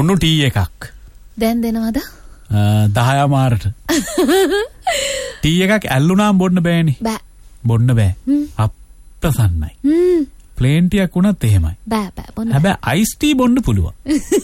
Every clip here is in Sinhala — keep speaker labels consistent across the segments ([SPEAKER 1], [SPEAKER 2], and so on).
[SPEAKER 1] උණු ටී එකක්.
[SPEAKER 2] දැන් දෙනවද?
[SPEAKER 1] 10 මාරට. ටී එකක් ඇල්ලුනාම බොන්න බෑනේ.
[SPEAKER 2] බෑ.
[SPEAKER 1] බොන්න බෑ. අප්‍රසන්නයි. ප්ලේන් ටියක් උනත් එහෙමයි.
[SPEAKER 2] බෑ බොන්න.
[SPEAKER 1] හැබැයි අයිස් ටී බොන්න පුළුවන්.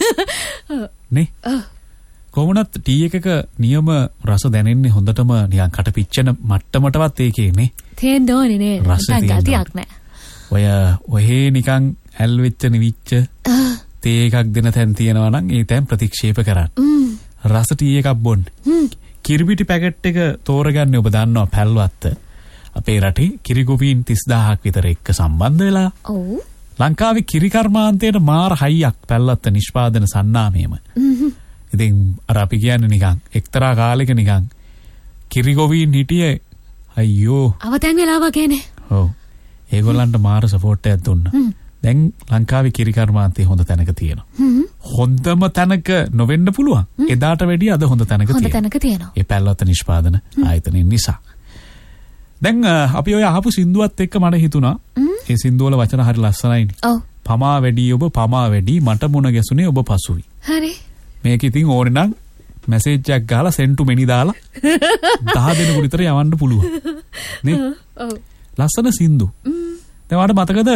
[SPEAKER 1] නේ? කොහොමවත් ටී එකක නියම රස දැනෙන්නේ හොඳටම නිකන් කට පිච්චෙන මට්ටමටවත් ඒකේ නේ.
[SPEAKER 2] තේන්න ඕනේ නේ. නැත්නම් ගතියක් නෑ.
[SPEAKER 1] ඔය නිකන් ඇල් වෙච්ච නිවිච්ච තේ එකක් දෙන තැන් තියෙනවා නම් ඒ තැන් ප්‍රතික්ෂේප කරන්න. රස ටී එකක් බොන්න. කිරිබිටි පැකට් එක තෝරගන්නේ ඔබ දන්නවා පැල්වත්ත. අපේ රටේ කිරි ගොවීන් 30000ක් විතර එක්ක සම්බන්ධ වෙලා.
[SPEAKER 2] ඔව්.
[SPEAKER 1] ලංකාවේ කිරි කර්මාන්තයට මාර හයියක් පැල්වත්ත නිෂ්පාදන සන්නාමයේම. ඉතින් අර අපි කියන්නේ නිකන් එක්තරා කාලෙක නිකන් කිරි ගොවීන් හිටියේ අයියෝ.
[SPEAKER 2] අවතැන් වෙලා වගේනේ.
[SPEAKER 1] ඔව්. ඒගොල්ලන්ට මාර සපෝට් එකක් දුන්නා. දැන් ලංකාවේ කිරි කර්මාන්තේ හොඳ තැනක තියෙනවා. හොඳම තැනක නොවෙන්න පුළුවන්. එදාට වැඩිය අද හොඳ තැනක තියෙනවා.
[SPEAKER 2] හොඳ තැනක තියෙනවා.
[SPEAKER 1] ඒ පැල්වත්ත නිෂ්පාදන ආයතනය නිසා. දැන් අපි ඔය අහපු සින්දුවත් එක්ක මට හිතුණා ඒ සින්දුවල වචන හරි ලස්සනයිනේ.
[SPEAKER 2] ඔව්.
[SPEAKER 1] පමා වැඩි ඔබ පමා වැඩි මට මුණ ගැසුනේ ඔබ පසුයි.
[SPEAKER 2] හරි.
[SPEAKER 1] මේක ඉතින් ඕනේ නම් මැසේජ් එකක් ගහලා send to many දාලා 10 දෙනෙකුට විතර යවන්න පුළුවන්. නේ?
[SPEAKER 2] ඔව්.
[SPEAKER 1] ලස්සන සින්දු. දැන් වාට මතකද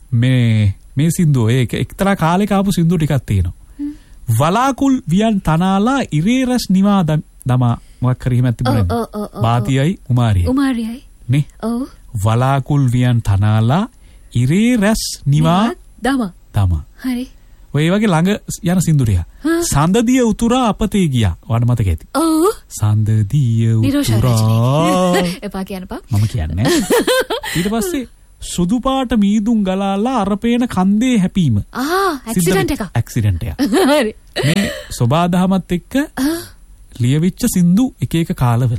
[SPEAKER 1] මේ සින්දුව ඒක එක්තරා කාලයක ආපු සින්දු ටිකක් තියෙනවා. වලාකුල් වියන් තනාලා ඉරේ රස් නිවා දමා මොකක් හරි එහෙම තිබුණේ. බාතියයි උමාරියයි. නේ?
[SPEAKER 2] ඔව්.
[SPEAKER 1] වලාකුල් වියන් තනාලා ඉරේ රස් නිවා දමා.
[SPEAKER 2] හරි.
[SPEAKER 1] ඔය වගේ ළඟ යන සින්දු ටික. සඳදිය උතුරා අපතේ ගියා. වාට මතක ඇති.
[SPEAKER 2] ඔව්.
[SPEAKER 1] සඳදිය උතුරා.
[SPEAKER 2] එපා කියන්නපා.
[SPEAKER 1] මම කියන්නේ. ඊට පස්සේ සුදු පාට මීදුම් ගලාලා අරපේන කන්දේ හැපීම.
[SPEAKER 2] ඇක්සිඩන්ට් එකක්.
[SPEAKER 1] ඇක්සිඩන්ට් එකක්.
[SPEAKER 2] හරි.
[SPEAKER 1] මේ සෝබාදහමත් එක්ක ලියවිච්ච සින්දු එක එක කාලවල.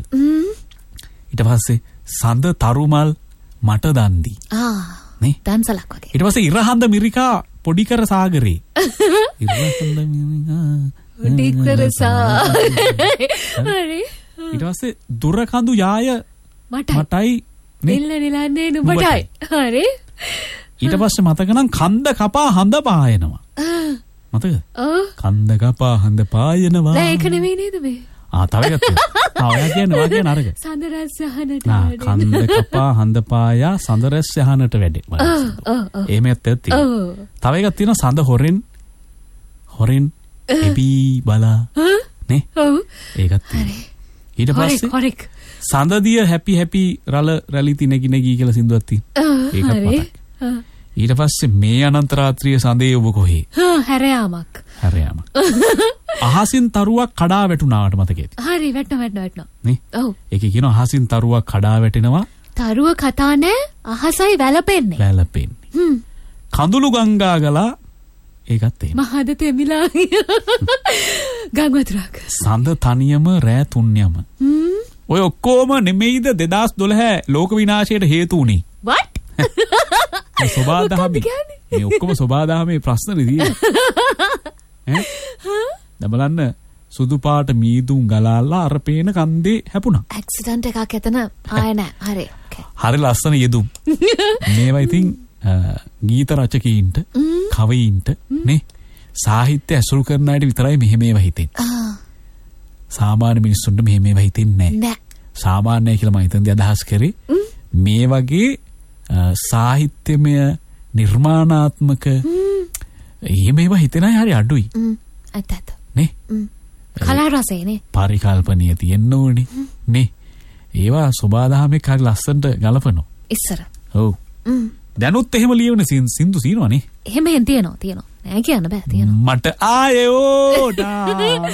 [SPEAKER 1] ඊට පස්සේ සඳ තරුමල් මට දන් දී. නේ?
[SPEAKER 2] දන්සලක් වගේ.
[SPEAKER 1] ඊට පස්සේ ඉරහඳ මිරිකා පොඩි කර සාගරේ. ඉරහඳ මිරිකා
[SPEAKER 2] පොඩි කර සාගරේ. හරි.
[SPEAKER 1] ඊට පස්සේ දුර කඳු යාය මටයි
[SPEAKER 2] නිල්ල නිලන්නේ නුඹටයි. හරි.
[SPEAKER 1] ඊට පස්සේ මතක නම් කන්ද කපා හඳ පායනවා. මතකද? කන්ද කපා හඳ පායනවා.
[SPEAKER 2] නෑ ඒක නෙවෙයි නේද මේ?
[SPEAKER 1] තව එකක් තියෙනවා. ඔයා කියන්නේ අරක.
[SPEAKER 2] සඳරස් යහනට
[SPEAKER 1] කන්ද කපා හඳ පායා සඳරස් යහනට වැඩේ. එහෙමත් තියෙනවා. තව එකක් තියෙනවා සඳ හොරෙන් එබි බලා නේ? ඔව්. ඒකත් තියෙනවා. ඊට පස්සේ සඳදිය හැපි රැලි තිනගිනගී කියලා සින්දුවක් තියෙනවා. ඒකත් මතක්. ඊට පස්සේ මේ අනන්ත රාත්‍රියේ සඳේ ඔබ කොහේ?
[SPEAKER 2] හැරයාමක්.
[SPEAKER 1] අහසින් තරුවක් කඩා වැටුණාට මතකද?
[SPEAKER 2] හරි වැටෙනවා.
[SPEAKER 1] නේ? ඔව්. ඒකේ කියනවා අහසින් තරුවක් කඩා වැටෙනවා.
[SPEAKER 2] තරුව කතා නෑ අහසයි වැළපෙන්නේ.
[SPEAKER 1] කඳුළු ගංගා ගලා ඒකත් එහෙම.
[SPEAKER 2] මහද තෙමිලා ගංගා වතුරක්.
[SPEAKER 1] සඳ තනියම රෑ තුන්යම. ඔය ඔක්කොම නෙමෙයිද 2012 ලෝක විනාශයට හේතු උනේ?
[SPEAKER 2] what?
[SPEAKER 1] සෝබාදහමේ මේ ඔක්කොම සෝබාදහමේ ප්‍රශ්න නෙදී. බලන්න සුදු පාට මීදුම් ගලාලා අර පේන කන්දේ හැපුණා.
[SPEAKER 2] ඇක්සිඩන්ට් එකක් එතන ආය නෑ. හරි.
[SPEAKER 1] හරි ලස්සන යෙදුම්. මේවා ඉතින් ගීත රචකයින්ට කවීන්ට නේ සාහිත්‍ය ඇසුරු කරන අයට විතරයි මෙහෙම ඒවා හිතෙන්නේ. සාමාන්‍ය මිනිස්සුන්ට මෙහෙම ඒවා හිතෙන්නේ නෑ. සාමාන්‍යයි කියලා මම හිතන්නේ අදහස් කරේ මේ වගේ සාහිත්‍යමය නිර්මාණාත්මක එහෙම ඒවා හිතෙන අය හරි අඩුයි.
[SPEAKER 2] ඇත්ත.
[SPEAKER 1] නේ?
[SPEAKER 2] කලා රසයනේ.
[SPEAKER 1] පරිකල්පනීය තියෙන්න ඕනේ. නේ? ඒවා සෝබාදහමේ හරි ලස්සනට ගලපනවා.
[SPEAKER 2] ඉස්සර.
[SPEAKER 1] ඔව්. දැනුත් එහෙම ලියවන සින්දු තියෙනවනේ.
[SPEAKER 2] එහෙම තියෙනවා. නෑ කියන්න බෑ තියෙනවා.
[SPEAKER 1] මට ආයේ ඕඩා.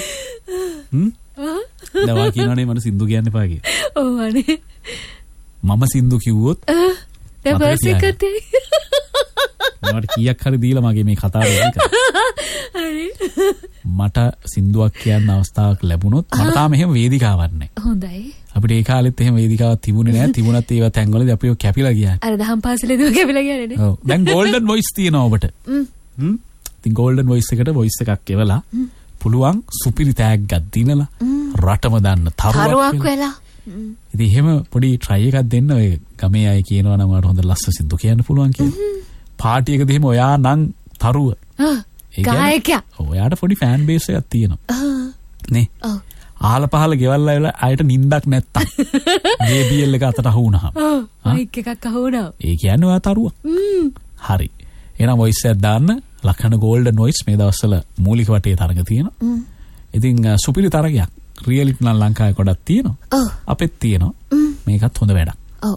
[SPEAKER 1] දවා කියනවනේ මට සින්දු කියන්න එපා කියලා.
[SPEAKER 2] ඔව් අනේ.
[SPEAKER 1] මම සින්දු කිව්වොත්
[SPEAKER 2] දෙවසිකතේ.
[SPEAKER 1] මට කීයක් හරි දීලා මගේ මේ කතාව
[SPEAKER 2] හරි.
[SPEAKER 1] මට සින්දුවක් කියන්න අවස්ථාවක් ලැබුණොත් මට තාම එහෙම වේදිකාවක් නැහැ.
[SPEAKER 2] හොඳයි.
[SPEAKER 1] අපිට ඒ කාලෙත් එහෙම වේදිකාවක් තිබුණේ නැහැ. තිබුණත් ඒවා තැන්වලදී අපි ඔය කැපිලා ගියා.
[SPEAKER 2] අර දහම් පාසලේදී කැපිලා ගියානේ නේ.
[SPEAKER 1] ඔව්. දැන් golden voice තියෙනවා ඔබට. ඉතින් golden voice එකට voice එකක් එවලා පුළුවන් සුපිරි තෑග්ගක් දීනලා රටම දාන්න තරුවක්
[SPEAKER 2] වෙලා.
[SPEAKER 1] ඉතින් එහෙම පොඩි try එකක් දෙන්න ඔය ගමේ අය කියනවා නම් ඔයාලට හොඳ ලස්සන සින්දු කියන්න පුළුවන් කියලා. පාටි එකදී එහෙම ඔයා නම් තරුව
[SPEAKER 2] ගායකයා.
[SPEAKER 1] ඔව් එයාට පොඩි ෆෑන් බේස් එකක් තියෙනවා. නේ.
[SPEAKER 2] ඔව්.
[SPEAKER 1] ආල පහල ගෙවල් වල අයට නිින්දක් නැත්තම් JBL එක අතට අහු වුණාම.
[SPEAKER 2] ඔව්. මයික් එකක් අහු වුණා.
[SPEAKER 1] ඒ කියන්නේ ඔයා තරුවා. හරි. එහෙනම් වොයිස් එකක් දාන්න ලක්ෂණ ගෝල්ඩන් වොයිස් මේ දවස්වල මූලික වටේ තරඟ තියෙනවා. ඉතින් සුපිරි තරගයක්. රියලිටි නම් ලංකාවේ ගොඩක් තියෙනවා.
[SPEAKER 2] ඔව්.
[SPEAKER 1] අපෙත් තියෙනවා. මේකත් හොඳ වැඩක්.
[SPEAKER 2] ඔව්.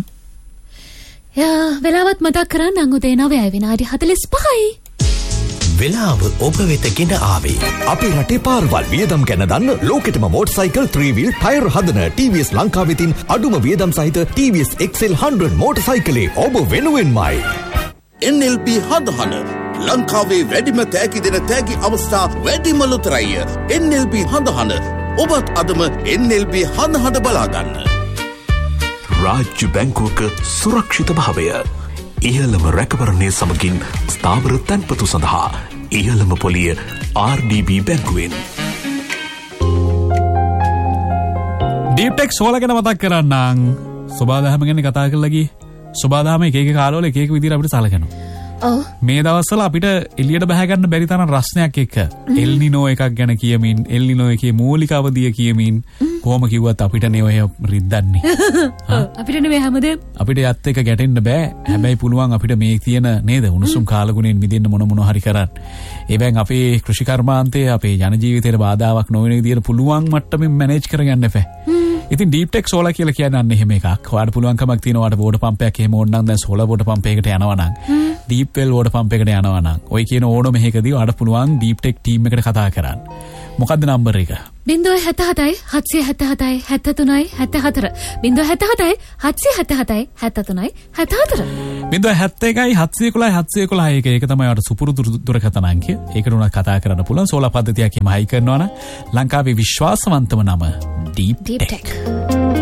[SPEAKER 2] වෙලාවත් මතක් කරන්න උදේ 9 විනාඩි 45යි.
[SPEAKER 3] වෙලාව ඔබ වෙත ගෙන ආවේ. අපේ රටේ පාරවල් වියදම් ගැන දන්න ලෝකෙටම මෝටර්සයිකල් 3-wheel ටයර් හදන TVS ලංකාව වෙතින් අඩුම වියදම් සහිත TVS XL 100 මෝටර්සයිකලේ ඔබ වෙනුවෙන්මයි.
[SPEAKER 4] NLB හදහන ලංකාවේ වැඩිම තෑගි දෙන තෑගි අවස්ථා වැඩිම ලොතරැය. NLB හදහන ඔබත් අදම NLB හදහන බලාගන්න.
[SPEAKER 3] රාජ්‍ය බැංකුවක සුරක්ෂිත භාවය. ඉහළම රැකවරණය සමගින් ස්ථාවර තැන්පතු සඳහා ඉහළම පොලිය RDB බැංකුවෙන්.
[SPEAKER 1] ඩීප්ටෙක් සෝල ගැන මතක් කරන්නම්. සුබාදහම ගැන කතා කරලා ගියේ. සුබාදහම එක එක කාලවල එක එක විදිහට අපිට සලකනවා.
[SPEAKER 2] ඔව්.
[SPEAKER 1] මේ දවස්වල අපිට එළියට බහ ගන්න බැරි තරම් රස්නයක් එක්ක එල් නිනෝ එකක් ගැන කියමින් එල් නිනෝ එකේ මූලික අවධිය කියමින් කොහොම කිව්වත් අපිට නේ ඔය රිද්දන්නේ.
[SPEAKER 2] අපිට නෙවෙයි හැමදේම.
[SPEAKER 1] අපිට යත් එක ගැටෙන්න බෑ. හැබැයි පුළුවන් අපිට මේ තියෙන නේද උණුසුම් කාලගුණයෙන් මිදෙන්න මොන හරි කරන්න. ඒවෙන් අපේ කෘෂිකර්මාන්තයේ අපේ ජන ජීවිතේට බාධාවක් නොවන විදිහට පුළුවන් මට්ටමින් මැනේජ් කරගන්න එපා. ඉතින් ඩීප්ටෙක් සෝලා කියලා කියන්නේ අන්න එහෙම එකක්. ඔයාලට පුළුවන්කමක් තියෙනවා ඔයාලට වෝටර් පම්පයක් එහෙම ඕන නම් දැන් සෝලා වෝටර් පම්ප් එකකට යනවා නම් ඩීප් වෙල් වෝටර් පම්ප් එකකට යනවා නම් ඔය කියන ඕනම එකකදී ඔයාලට පුළුවන් ඩීප්ටෙක් ටීම් එකට කතා කරන්න. මොකද්ද නම්බර් එක?
[SPEAKER 2] 077 777 73 74 077 777 73 74
[SPEAKER 1] 071 711 711 ඒක තමයි ඔයාලට සුපුරුදු දුරකථන අංකය. ඒකට උනත් කතා කරන්න පුළුවන්. සෝලා පද්ධතියක් එහෙම හයි කරනවා නම් ලංකාවේ විශ්වාසවන්තම නම ඩීප්ටෙක්.